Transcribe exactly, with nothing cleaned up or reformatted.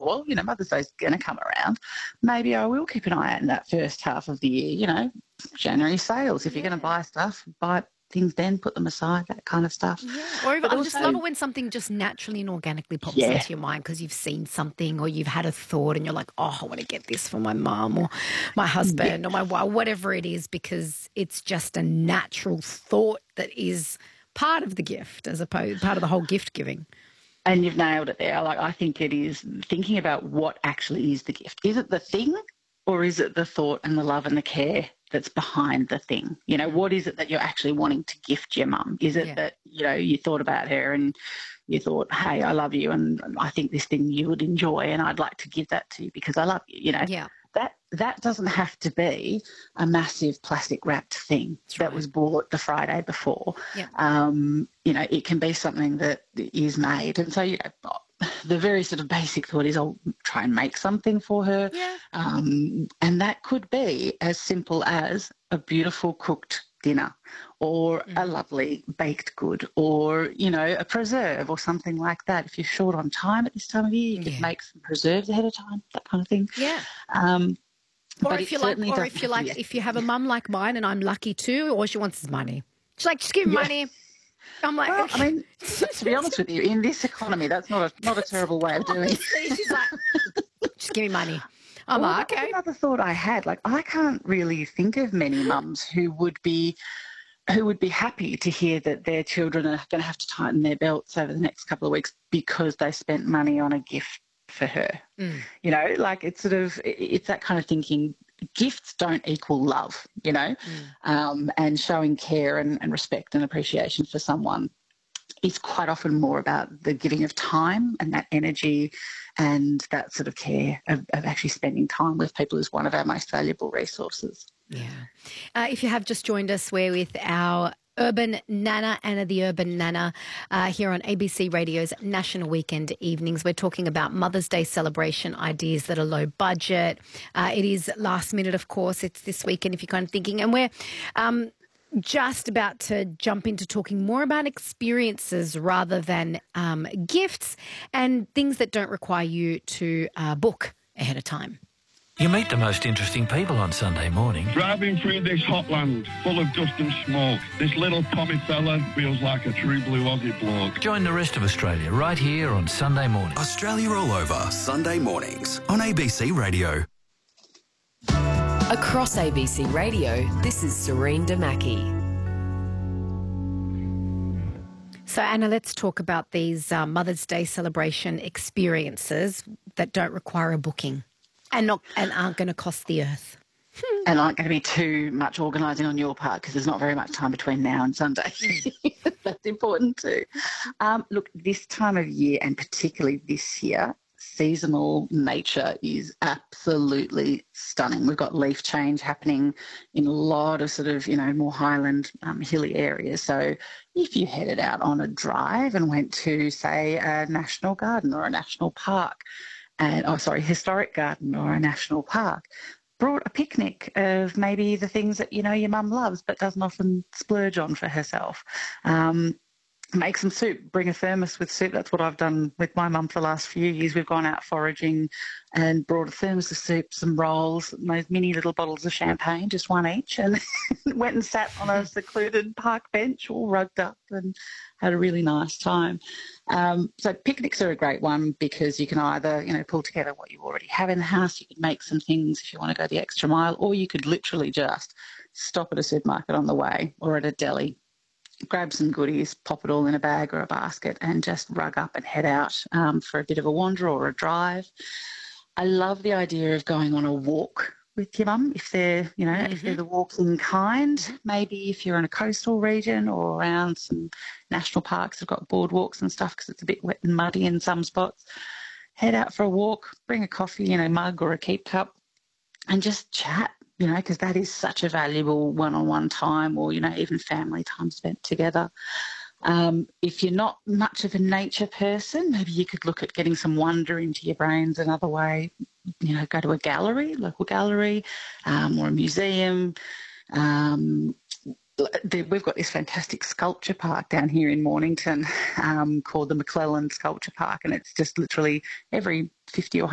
well, you know, Mother's Day's going to come around. Maybe I will keep an eye out in that first half of the year, you know, January sales. If Yeah. you're going to buy stuff, buy things then, put them aside, that kind of stuff. Yeah. Or even, But I also, just love it when something just naturally and organically pops yeah, into your mind because you've seen something or you've had a thought and you're like, oh, I want to get this for my mum or my husband yeah. or my wife, whatever it is, because it's just a natural thought that is part of the gift as opposed part of the whole gift giving. And you've nailed it there. Like, I think it is thinking about what actually is the gift. Is it the thing, or is it the thought and the love and the care that's behind the thing? You know, what is it that you're actually wanting to gift your mum? Is it Yeah. that, you know, you thought about her and you thought, hey, I love you and I think this thing you would enjoy and I'd like to give that to you because I love you, you know? Yeah. That that doesn't have to be a massive plastic wrapped thing That's that right. was bought the Friday before. Yeah. Um, you know, it can be something that is made. And so, you know, the very sort of basic thought is I'll try and make something for her. Yeah. Um, and that could be as simple as a beautiful cooked dinner or Mm. a lovely baked good or, you know, a preserve or something like that. If you're short on time at this time of year, you could Yeah. make some preserves ahead of time, that kind of thing. Yeah. Um, Or but if it you like, certainly or doesn't if you have to like, be if you have a mum like mine, and I'm lucky too, all she wants is money. She's like, just give me Yeah. money. I'm like, Well, I mean, to be honest with you, in this economy, that's not a not a terrible way of doing it. honestly, she's like, just give me money. I'm Well, like, that was okay. another thought I had. Like, I can't really think of many mums who would be who would be happy to hear that their children are going to have to tighten their belts over the next couple of weeks because they spent money on a gift for her. Mm. You know, like it's sort of it's that kind of thinking. Gifts don't equal love, you know, Mm. um, and showing care and, and respect and appreciation for someone is quite often more about the giving of time and that energy and that sort of care of, of actually spending time with people is one of our most valuable resources. Yeah. Uh, if you have just joined us, we're with our Urban Nana, Anna the Urban Nana, uh, here on A B C Radio's National Weekend Evenings. We're talking about Mother's Day celebration ideas that are low budget. Uh, it is last minute, of course. It's this weekend if you're kind of thinking. And we're um, just about to jump into talking more about experiences rather than um, gifts and things that don't require you to uh, book ahead of time. You meet the most interesting people on Sunday morning. Driving through this hot land full of dust and smoke, this little Tommy fella feels like a true blue Aussie bloke. Join the rest of Australia right here on Sunday morning. Australia All Over, Sunday mornings on A B C Radio. Across A B C Radio, this is Serene Damaki. So, Anna, let's talk about these uh, Mother's Day celebration experiences that don't require a booking and not and aren't going to cost the earth. And aren't going to be too much organising on your part because there's not very much time between now and Sunday. That's important too. Um, look, this time of year and particularly this year, seasonal nature is absolutely stunning. We've got leaf change happening in a lot of sort of, you know, more highland, um, hilly areas. So if you headed out on a drive and went to, say, a national garden or a national park, and oh, sorry, historic garden or a national park, brought a picnic of maybe the things that, you know, your mum loves but doesn't often splurge on for herself. Um, make some soup, bring a thermos with soup. That's what I've done with my mum for the last few years. We've gone out foraging and brought a thermos of soup, some rolls, those mini little bottles of champagne, just one each, and went and sat on a secluded park bench all rugged up and had a really nice time. Um, so picnics are a great one because you can either, you know, pull together what you already have in the house. You could make some things if you want to go the extra mile, or you could literally just stop at a supermarket on the way or at a deli, grab some goodies, pop it all in a bag or a basket and just rug up and head out um, for a bit of a wander or a drive. I love the idea of going on a walk with your mum if they're, you know, mm-hmm. if they're the walking kind. Maybe if you're in a coastal region or around some national parks, they've got boardwalks and stuff because it's a bit wet and muddy in some spots. Head out for a walk, bring a coffee in a mug or a keep cup and just chat, you know, because that is such a valuable one-on-one time or, you know, even family time spent together. Um, if you're not much of a nature person, maybe you could look at getting some wonder into your brains another way. You know, go to a gallery, local gallery, um, or a museum. Um, we've got this fantastic sculpture park down here in Mornington um, called the McClelland Sculpture Park, and it's just literally every fifty or